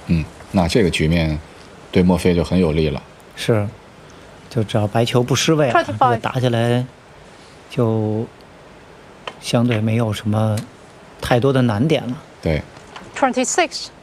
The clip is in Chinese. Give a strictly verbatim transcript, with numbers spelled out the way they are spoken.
嗯，那这个局面对墨菲就很有利了。 是，就只要白球不失位了，这个打起来就相对没有什么太多的难点了。 对。 twenty-six